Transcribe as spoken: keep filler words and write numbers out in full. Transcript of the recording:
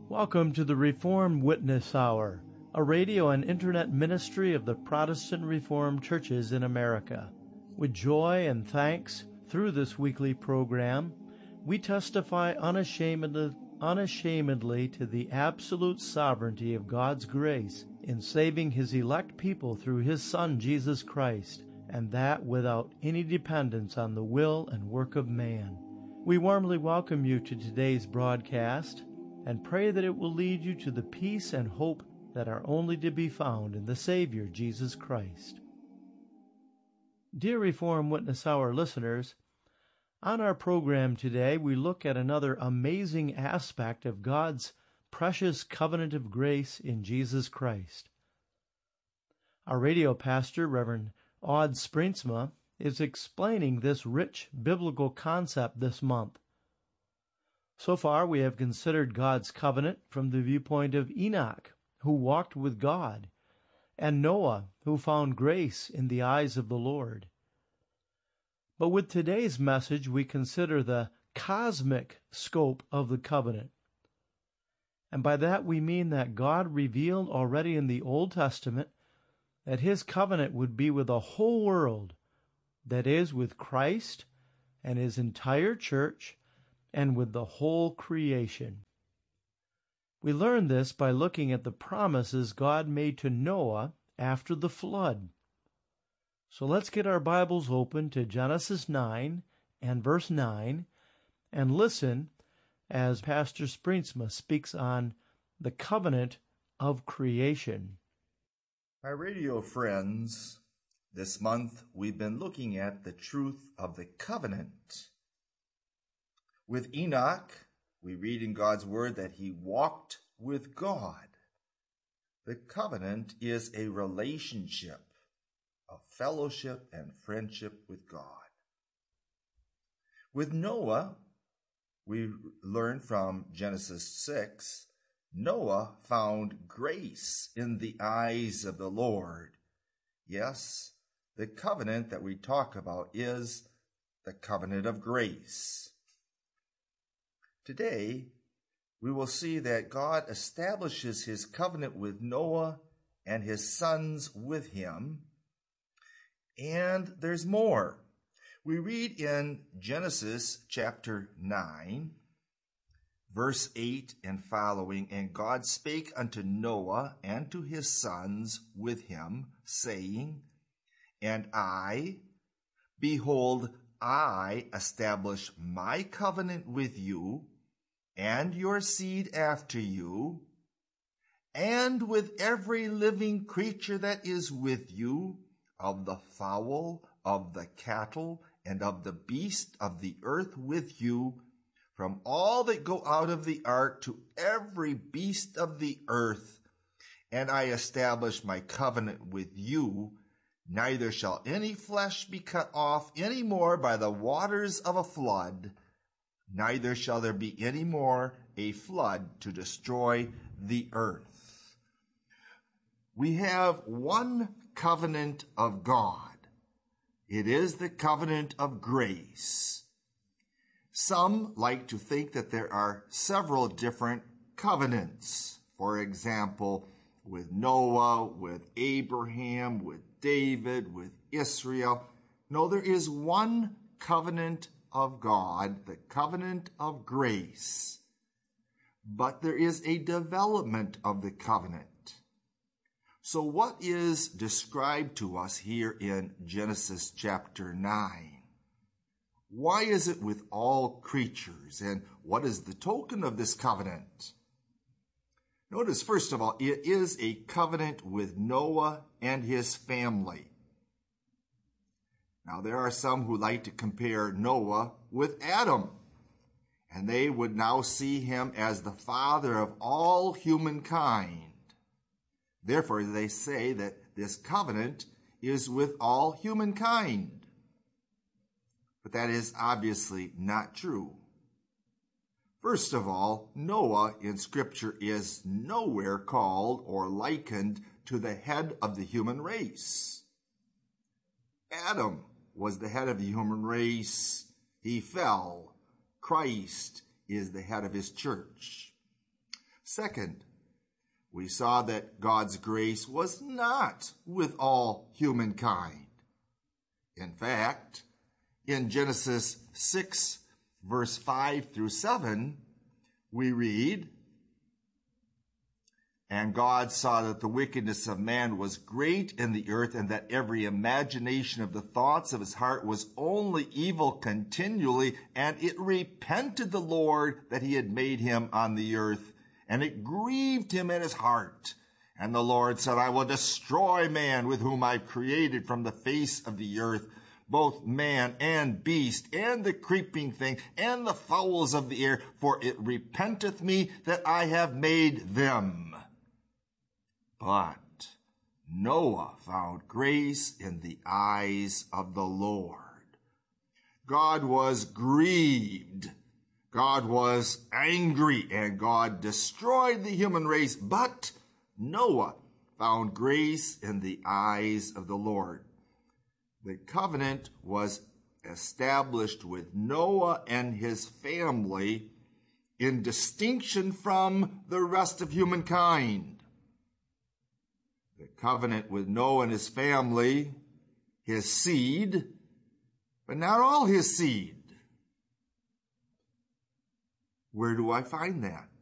Welcome to the Reformed Witness Hour, a radio and internet ministry of the Protestant Reformed churches in America. With joy and thanks through this weekly program, we testify unashamedly, unashamedly to the absolute sovereignty of God's grace in saving His elect people through His Son, Jesus Christ, and that without any dependence on the will and work of man. We warmly welcome you to today's broadcast and pray that it will lead you to the peace and hope that are only to be found in the Savior, Jesus Christ. Dear Reformed Witness Hour listeners, on our program today we look at another amazing aspect of God's precious covenant of grace in Jesus Christ. Our radio pastor, Reverend Odd Sprintsma, is explaining this rich biblical concept this month. So far, we have considered God's covenant from the viewpoint of Enoch, who walked with God, and Noah, who found grace in the eyes of the Lord. But with today's message, we consider the cosmic scope of the covenant. And by that we mean that God revealed already in the Old Testament that His covenant would be with the whole world, that is, with Christ and His entire church, and with the whole creation. We learn this by looking at the promises God made to Noah after the flood. So let's get our Bibles open to Genesis nine and verse nine and listen as Pastor Sprintsma speaks on the covenant of creation. My radio friends, this month we've been looking at the truth of the covenant. With Enoch, we read in God's Word that he walked with God. The covenant is a relationship, a fellowship and friendship with God. With Noah, we learn from Genesis six, Noah found grace in the eyes of the Lord. Yes, the covenant that we talk about is the covenant of grace. Today, we will see that God establishes His covenant with Noah and his sons with him. And there's more. We read in Genesis chapter nine, verse eight and following, "And God spake unto Noah and to his sons with him, saying, And I, behold, I establish my covenant with you, and your seed after you, and with every living creature that is with you, of the fowl, of the cattle, and of the beast of the earth with you, from all that go out of the ark to every beast of the earth. And I establish my covenant with you, neither shall any flesh be cut off any more by the waters of a flood, neither shall there be any more a flood to destroy the earth." We have one covenant of God. It is the covenant of grace. Some like to think that there are several different covenants. For example, with Noah, with Abraham, with David, with Israel. No, there is one covenant of God, the covenant of grace. But there is a development of the covenant. So what is described to us here in Genesis chapter nine? Why is it with all creatures, and what is the token of this covenant? Notice, first of all, it is a covenant with Noah and his family. Now, there are some who like to compare Noah with Adam, and they would now see him as the father of all humankind. Therefore, they say that this covenant is with all humankind. But that is obviously not true. First of all, Noah in Scripture is nowhere called or likened to the head of the human race. Adam was the head of the human race. He fell. Christ is the head of his church. Second, we saw that God's grace was not with all humankind. In fact, in Genesis six, verse five through seven, we read, "And God saw that the wickedness of man was great in the earth, and that every imagination of the thoughts of his heart was only evil continually. And it repented the Lord that he had made him on the earth, and it grieved him in his heart. And the Lord said, I will destroy man with whom I've created from the face of the earth, both man and beast, and the creeping thing, and the fowls of the air, for it repenteth me that I have made them. But Noah found grace in the eyes of the Lord." God was grieved. God was angry, and God destroyed the human race. But Noah found grace in the eyes of the Lord. The covenant was established with Noah and his family in distinction from the rest of humankind. The covenant with Noah and his family, his seed, but not all his seed. Where do I find that?